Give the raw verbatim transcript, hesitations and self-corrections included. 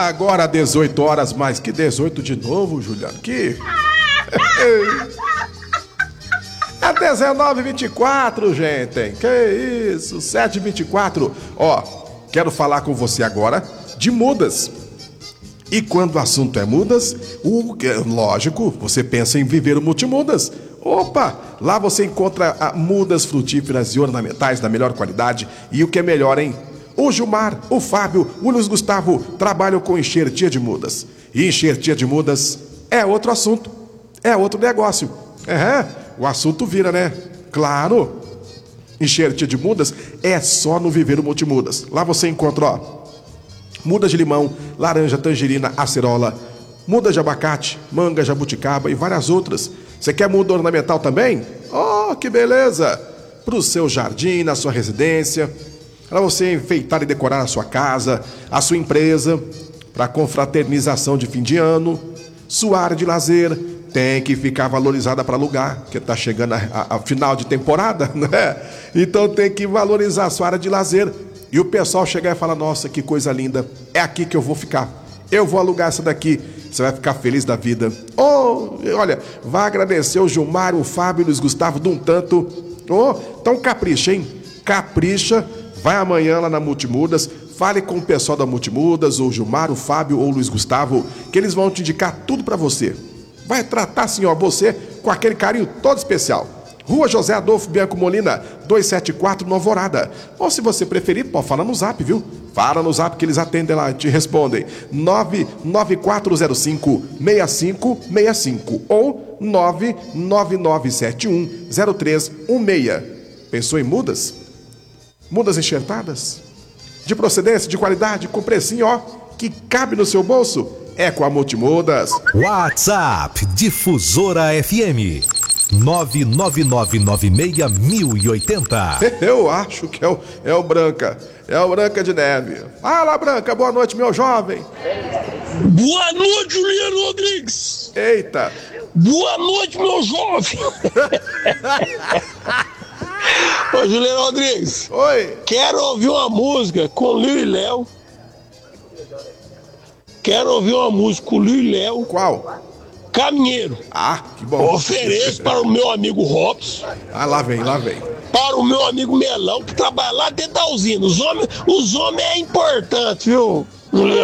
Agora dezoito horas, mais que dezoito de novo, Juliano. Que... É dezenove e vinte e quatro, gente. Que isso, sete e vinte e quatro. Ó, quero falar com você agora de mudas. E quando o assunto é mudas, o, lógico, você pensa em Viveiro Multimudas. Opa, lá você encontra a, mudas frutíferas e ornamentais da melhor qualidade. E o que é melhor, hein? O Gilmar, o Fábio, o Luiz Gustavo trabalham com enxertia de mudas. E enxertia de mudas é outro assunto, é outro negócio. É, o assunto vira, né? Claro. Enxertia de mudas é só no Viveiro Multimudas. Lá você encontra, ó, mudas de limão, laranja, tangerina, acerola, mudas de abacate, manga, jabuticaba e várias outras. Você quer muda ornamental também? Oh, que beleza! Para o seu jardim, na sua residência, para você enfeitar e decorar a sua casa, a sua empresa, para confraternização de fim de ano, sua área de lazer tem que ficar valorizada para alugar, porque está chegando a, a, a final de temporada, né? Então tem que valorizar a sua área de lazer. E o pessoal chegar e falar, nossa, que coisa linda, é aqui que eu vou ficar. Eu vou alugar essa daqui. Você vai ficar feliz da vida. Oh, olha, vai agradecer o Gilmar, o Fábio e o Luiz Gustavo de um tanto. Oh, então capricha, hein? Capricha. Vai amanhã lá na Multimudas. Fale com o pessoal da Multimudas, o Gilmar, o Fábio ou o Luiz Gustavo, que eles vão te indicar tudo pra você. Vai tratar, assim, ó, você com aquele carinho todo especial. Rua José Adolfo Bianco Molina, duzentos e setenta e quatro, Nova Alvorada. Ou se você preferir, pode falar no zap, viu? Fala no zap que eles atendem lá e te respondem. nove nove quatro zero cinco, seis cinco seis cinco ou nove nove nove sete um zero três um seis. Pensou em mudas? Mudas enxertadas? De procedência, de qualidade, com precinho, ó, que cabe no seu bolso? É com a Multimudas. WhatsApp Difusora F M nove nove nove nove seis zero oito zero. Eu acho que é o, é o Branca. É o Branca de Neve. Fala, Branca, boa noite, meu jovem. Boa noite, Juliano Rodrigues. Eita. Boa noite, meu jovem. Ô, Juliano Rodrigues. Oi. Quero ouvir uma música com Lil e Léo. Quero ouvir uma música com Lil e Léo. Qual? Caminheiro. Ah, que bom. Ofereço para o meu amigo Robson. Ah, lá vem, lá vem. Para o meu amigo Melão, que trabalha lá dentro da usina. Os homens, os homens é importante, viu?